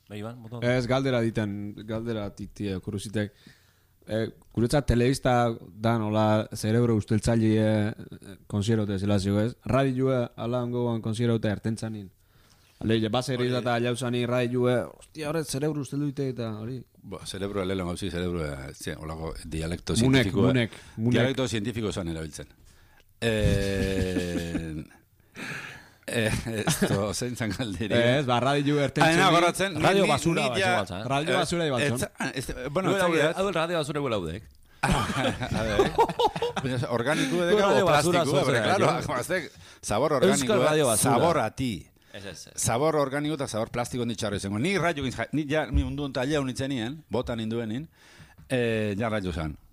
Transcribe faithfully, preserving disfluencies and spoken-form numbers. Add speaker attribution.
Speaker 1: Ez, galdera diten, galdera titia, kurusitek. Guretzat telebista da nola zerebro usteltzaile konsieraute zelazio ez. Radioa ala ongoan konsieraute ertentzanin. Ale, baser izata jauzani radioa, hostia, horret zerebro usteldu ite eta hori.
Speaker 2: Ba, zerebro alelo gauzi, zerebro, holako dialekto zientifiko.
Speaker 1: Munek, munek.
Speaker 2: Dialekto zientifiko zan erabiltzen. Eh... Esto, zein zan galderi.
Speaker 1: Ez, ba, radio ertentzen.
Speaker 2: Aina, gorratzen.
Speaker 1: Radio basura bat zogaltza. Radio basura bat
Speaker 2: Bueno,
Speaker 3: hau el radio basura gula udek.
Speaker 2: A ver. Orgánico de o plástico, pero claro, sabor orgánico, sabor a ti. Sabor orgánico eta sabor plastiko nitxarro izango. Ni radio, ni ja, mi mundu onta alia unitzenien, botan induenin, eh, ja radio zan.